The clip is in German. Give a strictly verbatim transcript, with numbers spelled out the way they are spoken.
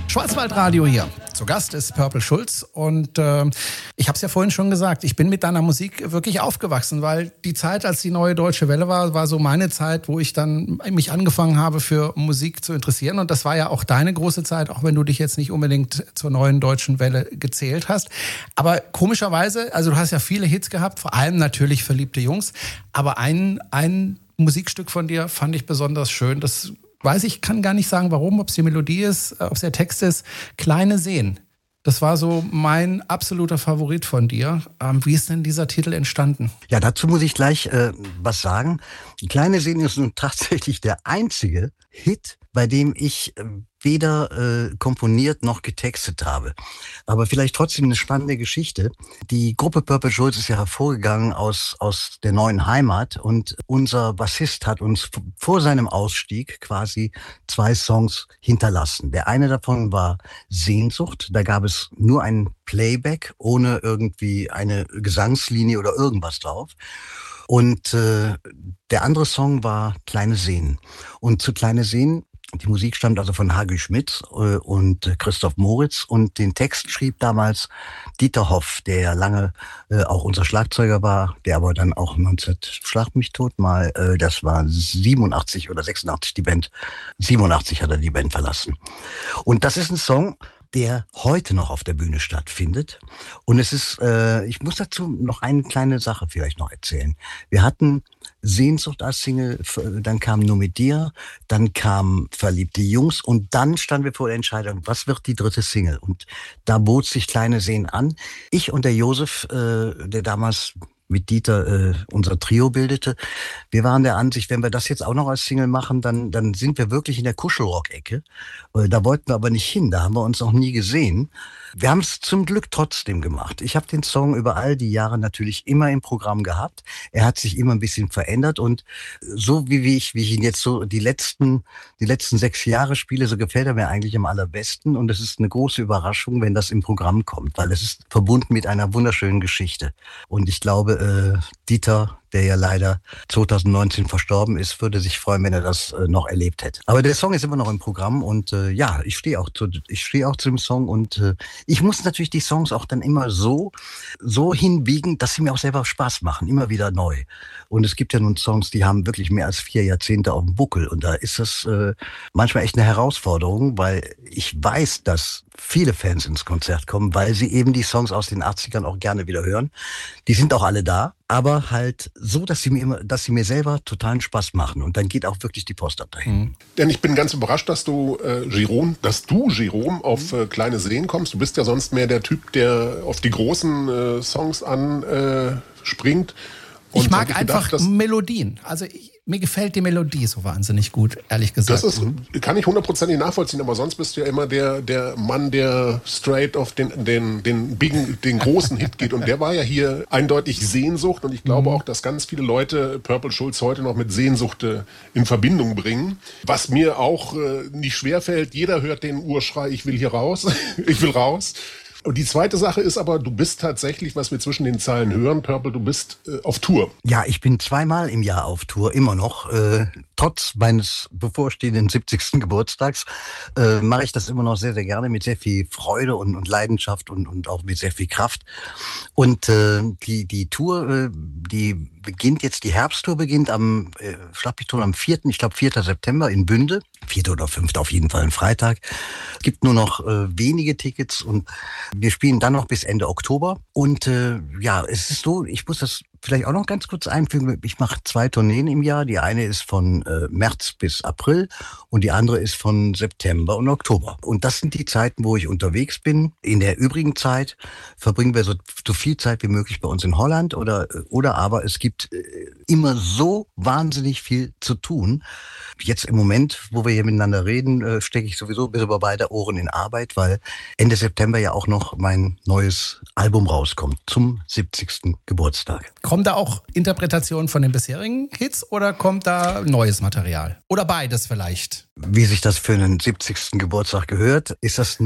Schwarzwaldradio hier. Zu Gast ist Purple Schulz und äh, ich habe es ja vorhin schon gesagt, ich bin mit deiner Musik wirklich aufgewachsen, weil die Zeit, als die Neue Deutsche Welle war, war so meine Zeit, wo ich dann mich angefangen habe, für Musik zu interessieren, und das war ja auch deine große Zeit, auch wenn du dich jetzt nicht unbedingt zur Neuen Deutschen Welle gezählt hast. Aber komischerweise, also du hast ja viele Hits gehabt, vor allem natürlich Verliebte Jungs, aber ein, ein Musikstück von dir fand ich besonders schön, das weiß ich, kann gar nicht sagen, warum, ob es die Melodie ist, ob es der Text ist. Kleine Seen. Das war so mein absoluter Favorit von dir. Ähm, wie ist denn dieser Titel entstanden? Ja, dazu muss ich gleich äh, was sagen. Kleine Seen ist nun tatsächlich der einzige Hit, bei dem ich äh, weder äh, komponiert noch getextet habe. Aber vielleicht trotzdem eine spannende Geschichte. Die Gruppe Purple Schulz ist ja hervorgegangen aus aus der neuen Heimat, und unser Bassist hat uns f- vor seinem Ausstieg quasi zwei Songs hinterlassen. Der eine davon war Sehnsucht. Da gab es nur ein Playback ohne irgendwie eine Gesangslinie oder irgendwas drauf. Und äh, der andere Song war Kleine Seen. Und zu Kleine Seen, die Musik stammt also von Hagi Schmidt äh, und Christoph Moritz, und den Text schrieb damals Dieter Hoff, der ja lange äh, auch unser Schlagzeuger war, der aber dann auch neunzehn, schlag mich tot mal, äh, das war siebenundachtzig oder sechsundachtzig die Band, siebenundachtzig hat er die Band verlassen. Und das ist ein Song, der heute noch auf der Bühne stattfindet. Und es ist, äh, ich muss dazu noch eine kleine Sache vielleicht noch erzählen. Wir hatten Sehnsucht als Single, dann kam Nur mit dir, dann kam Verliebte Jungs, und dann standen wir vor der Entscheidung, was wird die dritte Single? Und da bot sich Kleine Seen an. Ich und der Josef, äh, der damals mit Dieter äh, unser Trio bildete, wir waren der Ansicht, wenn wir das jetzt auch noch als Single machen, dann dann sind wir wirklich in der Kuschelrock-Ecke. Äh, da wollten wir aber nicht hin, da haben wir uns noch nie gesehen. Wir haben es zum Glück trotzdem gemacht. Ich habe den Song über all die Jahre natürlich immer im Programm gehabt. Er hat sich immer ein bisschen verändert, und so wie, wie ich wie ich ihn jetzt so die letzten die letzten sechs Jahre spiele, so gefällt er mir eigentlich am allerbesten, und es ist eine große Überraschung, wenn das im Programm kommt, weil es ist verbunden mit einer wunderschönen Geschichte. Und ich glaube, äh, Dieter, der ja leider zwanzig neunzehn verstorben ist, würde sich freuen, wenn er das äh, noch erlebt hätte. Aber der Song ist immer noch im Programm, und äh, ja, ich stehe auch zu, ich stehe auch zu dem Song, und äh, ich muss natürlich die Songs auch dann immer so so hinbiegen, dass sie mir auch selber Spaß machen, immer wieder neu. Und es gibt ja nun Songs, die haben wirklich mehr als vier Jahrzehnte auf dem Buckel, und da ist das äh, manchmal echt eine Herausforderung, weil ich weiß, dass viele Fans ins Konzert kommen, weil sie eben die Songs aus den achtzigern auch gerne wieder hören. Die sind auch alle da, aber halt so, dass sie mir immer, dass sie mir selber totalen Spaß machen, und dann geht auch wirklich die Post ab dahin. Mhm. Denn ich bin ganz überrascht, dass du äh, Jerome, dass du Jerome auf äh, Kleine Seen kommst. Du bist ja sonst mehr der Typ, der auf die großen äh, Songs anspringt. Äh, ich mag einfach gedacht, Melodien. Also ich, mir gefällt die Melodie so wahnsinnig gut, ehrlich gesagt. Das ist, kann ich hundertprozentig nachvollziehen, aber sonst bist du ja immer der, der Mann, der straight auf den, den, den, big, den großen Hit geht. Und der war ja hier eindeutig Sehnsucht. Und ich glaube auch, dass ganz viele Leute Purple Schulz heute noch mit Sehnsucht äh, in Verbindung bringen. Was mir auch äh, nicht schwerfällt, jeder hört den Urschrei, ich will hier raus, ich will raus. Und die zweite Sache ist aber, du bist tatsächlich, was wir zwischen den Zeilen hören, Purple, du bist äh, auf Tour. Ja, ich bin zweimal im Jahr auf Tour, immer noch. Äh, trotz meines bevorstehenden siebzigsten Geburtstags äh, mache ich das immer noch sehr, sehr gerne, mit sehr viel Freude und, und Leidenschaft und, und auch mit sehr viel Kraft. Und äh, die, die Tour, äh, die beginnt jetzt, die Herbsttour beginnt am, äh, schlag mich tot, am vierten, ich glaube vierten September in Bünde. vierten oder fünften auf jeden Fall, ein Freitag. Es gibt nur noch äh, wenige Tickets, und wir spielen dann noch bis Ende Oktober. Und äh, ja, es ist so, ich muss das vielleicht auch noch ganz kurz einfügen. Ich mache zwei Tourneen im Jahr. Die eine ist von äh, März bis April, und die andere ist von September und Oktober. Und das sind die Zeiten, wo ich unterwegs bin. In der übrigen Zeit verbringen wir so, so viel Zeit wie möglich bei uns in Holland, oder, oder aber es gibt äh, immer so wahnsinnig viel zu tun. Jetzt im Moment, wo wir hier miteinander reden, äh, stecke ich sowieso bis über beide Ohren in Arbeit, weil Ende September ja auch noch mein neues Album rauskommt zum siebzigsten Geburtstag. Kommen da auch Interpretationen von den bisherigen Hits, oder kommt da neues Material? Oder beides vielleicht? Wie sich das für einen siebzigsten Geburtstag gehört, ist das